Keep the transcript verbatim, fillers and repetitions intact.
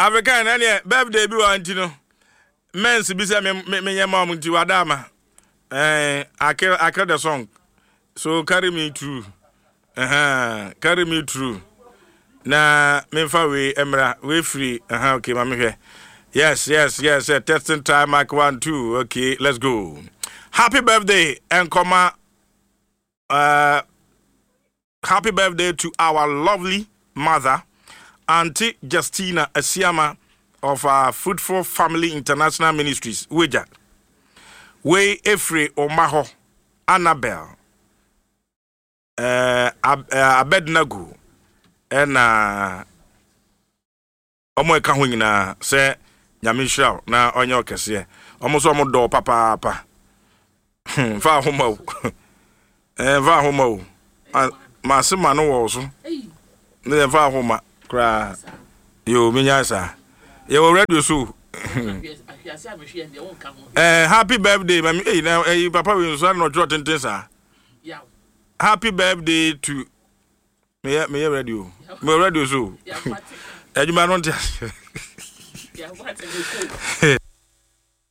African any birthday bi wa ntino. Men's bi say me me me mom nti wadama. Eh I kill I kill the song. So carry me through. Uh-huh. Carry me through. Na me fa we emra we free. Uh-huh. Okay, mama here. Yes, yes, yes. Uh, testing time mark one two. Okay, let's go. Happy birthday and comma uh happy birthday to our lovely mother, Auntie Justina Asiama of our Fruitful Family International Ministries. Weja. We Efre Omaho, Annabelle, uh, Ab- uh, Abednego, and uh, Omo Kahuna say Yamishra na onyo kese. Almost almost do papa papa. Va homo. Eh va homo. Masima no wo so. Ne va homo kra. Yo minyasa. You radio so. Eh happy birthday mami eh na eh papa we so no draw ten ten sa. Yeah. Happy birthday to me me radio. Me radio so. Ejuma no ntia. Yeah, what